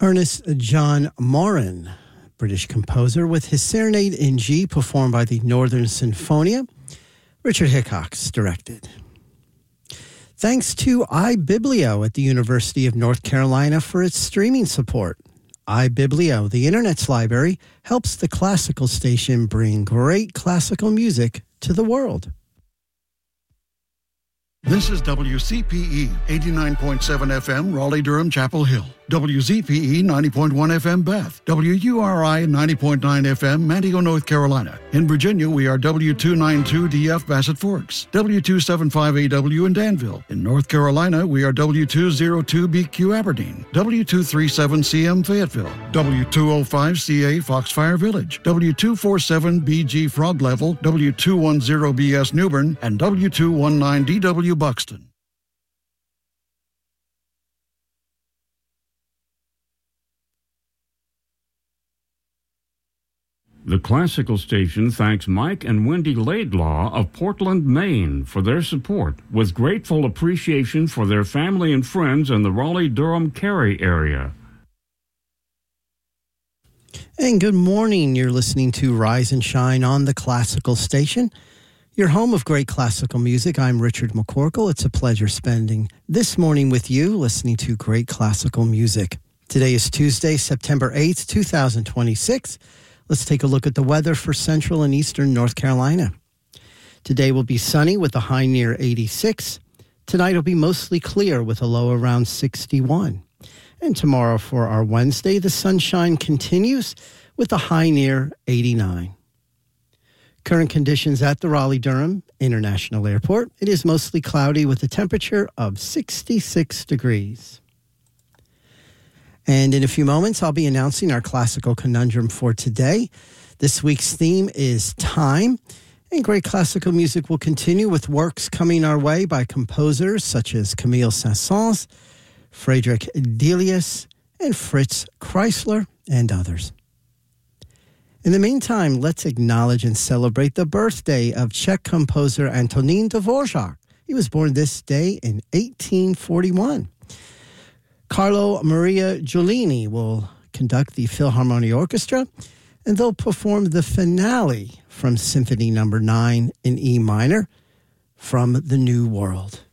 Ernest John Morin, British composer, with his Serenade in G performed by the Northern Sinfonia. Richard Hickox directed. Thanks to iBiblio at the University of North Carolina for its streaming support. iBiblio, the Internet's library, helps the classical station bring great classical music to the world. This is WCPE 89.7 FM, Raleigh-Durham, Chapel Hill. WZPE 90.1 FM, Beth. WURI 90.9 FM, Manteo, North Carolina. In Virginia, we are W292DF, Bassett Forks. W275AW in Danville. In North Carolina, we are W202BQ, Aberdeen. W237CM, Fayetteville. W205CA, Foxfire Village. W247BG, Frog Level. W210BS, Newbern. And W219DW, Buxton. The Classical Station thanks Mike and Wendy Laidlaw of Portland, Maine for their support, with grateful appreciation for their family and friends in the Raleigh-Durham-Cary area. And good morning. You're listening to Rise and Shine on the Classical Station, your home of great classical music. I'm Richard McCorkle. It's a pleasure spending this morning with you, listening to great classical music. Today is Tuesday, September 8th, 2026. Let's take a look at the weather for central and eastern North Carolina. Today will be sunny with a high near 86. Tonight will be mostly clear with a low around 61. And tomorrow for our Wednesday, the sunshine continues with a high near 89. Current conditions at the Raleigh-Durham International Airport. It is mostly cloudy with a temperature of 66 degrees. And in a few moments, I'll be announcing our classical conundrum for today. This week's theme is time, and great classical music will continue with works coming our way by composers such as Camille Saint-Saëns, Friedrich Delius, and Fritz Kreisler, and others. In the meantime, let's acknowledge and celebrate the birthday of Czech composer Antonín Dvořák. He was born this day in 1841. Carlo Maria Giulini will conduct the Philharmonia Orchestra, and they'll perform the finale from Symphony No. 9 in E minor from the New World.